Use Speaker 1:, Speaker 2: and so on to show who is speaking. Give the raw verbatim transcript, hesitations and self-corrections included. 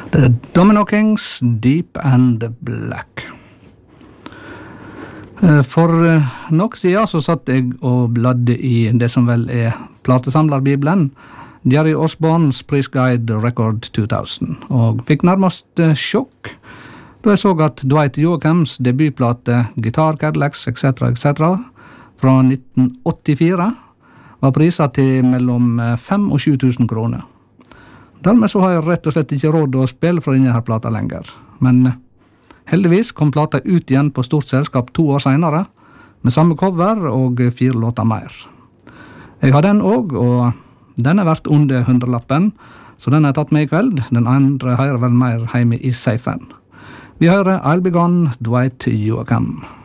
Speaker 1: The Domino Kings, Deep and Black. For nok siden så satt jeg og bladde i det som vel er platesamlerbibelen, Jerry Osborne's Priest Guide Record two thousand, og fikk nærmest sjokk da jeg så at Dwight Yoakams debutplate Guitar Cadillacs et cetera et cetera fra nitten åttifire var priset til mellom fem og sju tusen kroner. Dermed så har jeg rett og slett ikke råd å spille fra denne her plata lenger, men heldigvis kom plata ut igjen på stort selskap to år senere, med samme cover og fire låter mer. Jeg har den også, og den er verdt under hundrelappen, så den har jeg tatt med i kveld. Den andre hører vel mer hjemme i safen. Vi hører I'll Be Gone, Dwight Yoakam.